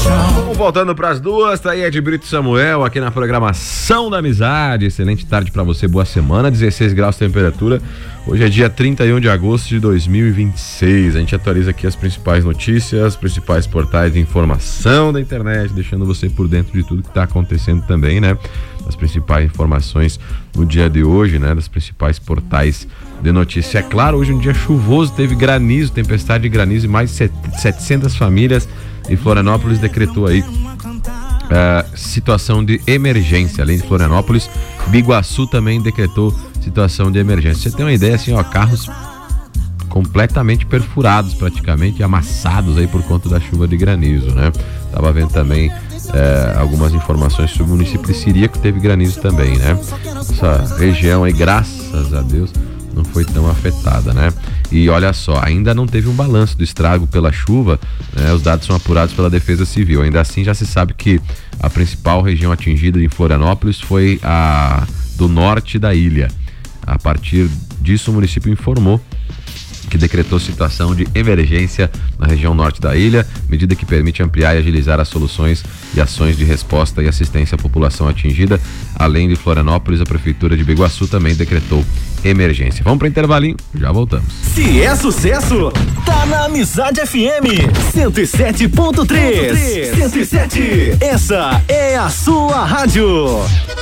Vamos voltando pras duas, tá aí Ed Brito e Samuel aqui na programação da Amizade. Excelente tarde pra você, boa semana, 16 graus de temperatura. Hoje é dia 31 de agosto de 2026. A gente atualiza aqui as principais notícias, principais portais de informação da internet, deixando você por dentro de tudo que tá acontecendo também, né? As principais informações no dia de hoje, né? Das principais portais de notícia. É claro, hoje é um dia chuvoso, teve granizo, tempestade de granizo e mais de 700 famílias em Florianópolis decretou aí situação de emergência. Além de Florianópolis, Biguaçu também decretou situação de emergência. Você tem uma ideia assim, ó, carros completamente perfurados praticamente, amassados aí por conta da chuva de granizo, né? Tava vendo também algumas informações sobre o município de Siriaco, que teve granizo também, né? Essa região aí, graças a Deus, não foi tão afetada, né? E olha só, ainda não teve um balanço do estrago pela chuva, né? Os dados são apurados pela Defesa Civil. Ainda assim, já se sabe que a principal região atingida em Florianópolis foi a do norte da ilha. A partir disso, o município informou que decretou situação de emergência na região norte da ilha, medida que permite ampliar e agilizar as soluções e ações de resposta e assistência à população atingida. Além de Florianópolis, a Prefeitura de Biguaçu também decretou emergência. Vamos para intervalinho, já voltamos. Se é sucesso, tá na Amizade FM 107.3. 107, essa é a sua rádio.